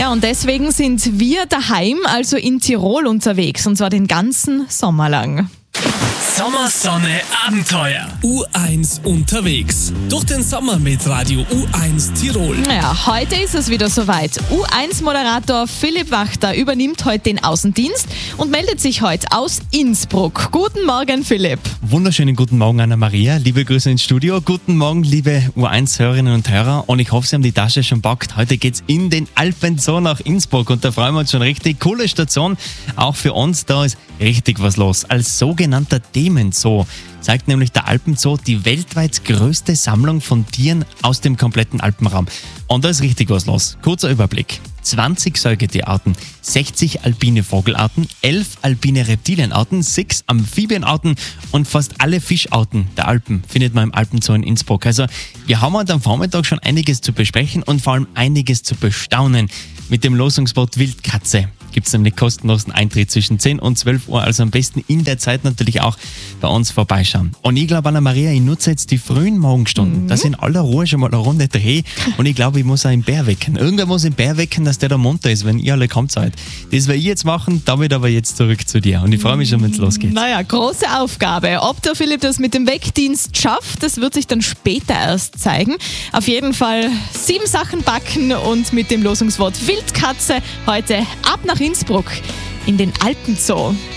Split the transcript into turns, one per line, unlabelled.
Ja, und deswegen sind wir daheim, also in Tirol unterwegs, und zwar den ganzen Sommer lang.
Sommersonne Abenteuer. U1 unterwegs. Durch den Sommer mit Radio U1 Tirol.
Ja, heute ist es wieder soweit. U1-Moderator Philipp Wachter übernimmt heute den Außendienst und meldet sich heute aus Innsbruck. Guten Morgen, Philipp.
Wunderschönen guten Morgen, Anna-Maria. Liebe Grüße ins Studio. Guten Morgen, liebe U1-Hörerinnen und Hörer. Und ich hoffe, Sie haben die Tasche schon packt. Heute geht's in den Alpenzoo nach Innsbruck und da freuen wir uns schon richtig. Coole Station, auch für uns. Da ist richtig was los. Als sogenannter Themenzoo zeigt nämlich der Alpenzoo die weltweit größte Sammlung von Tieren aus dem kompletten Alpenraum. Und da ist richtig was los. Kurzer Überblick. 20 Säugetierarten, 60 alpine Vogelarten, 11 alpine Reptilienarten, 6 Amphibienarten und fast alle Fischarten der Alpen findet man im Alpenzoo in Innsbruck. Also wir haben heute am Vormittag schon einiges zu besprechen und vor allem einiges zu bestaunen. Mit dem Losungswort Wildkatze gibt es nämlich kostenlosen Eintritt zwischen 10 und 12 Uhr, also am besten in der Zeit natürlich auch bei uns vorbeischauen. Und ich glaube, Anna-Maria, ich nutze jetzt die frühen Morgenstunden, dass ich in aller Ruhe schon mal eine Runde drehe und ich glaube, ich muss auch den Bär wecken. Irgendwer muss den Bär wecken, dass der da munter ist, wenn ihr alle kommt seid. Das werde ich jetzt machen, damit aber jetzt zurück zu dir und ich freue mich schon, wenn es losgeht.
Naja, große Aufgabe. Ob der Philipp das mit dem Wegdienst schafft, das wird sich dann später erst zeigen. Auf jeden Fall 7 Sachen backen und mit dem Losungswort Wildkatze heute ab nach Innsbruck in den Alpenzoo.